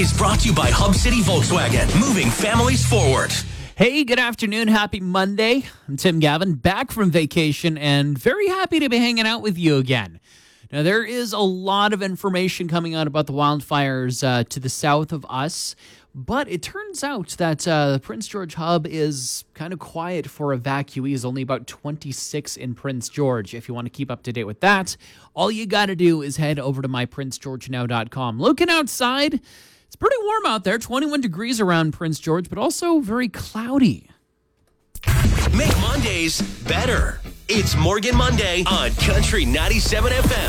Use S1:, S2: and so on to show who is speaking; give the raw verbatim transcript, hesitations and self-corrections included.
S1: Is brought to you by Hub City Volkswagen, moving families forward.
S2: Hey, good afternoon. Happy Monday. I'm Tim Gavin, back from vacation and very happy to be hanging out with you again. Now, there is a lot of information coming out about the wildfires uh, to the south of us, but it turns out that uh, Prince George Hub is kind of quiet for evacuees, only about twenty-six in Prince George. If you want to keep up to date with that, all you got to do is head over to my prince george now dot com. Looking outside, it's pretty warm out there, twenty-one degrees around Prince George, but also very cloudy.
S1: Make Mondays better. It's Morgan Monday on Country ninety-seven F M.